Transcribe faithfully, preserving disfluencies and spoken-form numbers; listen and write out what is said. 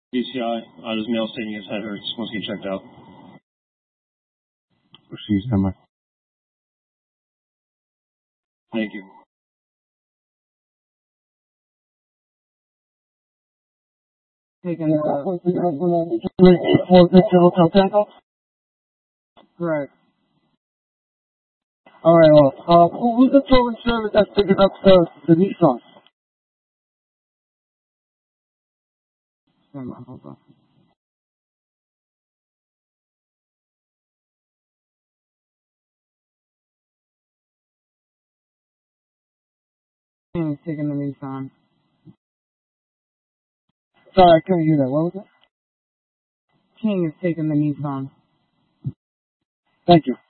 B C I. Uh, there's mail stating his head hurts. Wants to get checked out. Proceed, Hammer. Thank you. Taking uh, hotel tackle? Correct. Alright, well, uh, who's the towing service that's picking up the, the Nissan? Stand by, hold on. King is taking the Nissan. Sorry, I couldn't hear that. What was it? King is taking the Nissan. Thank you.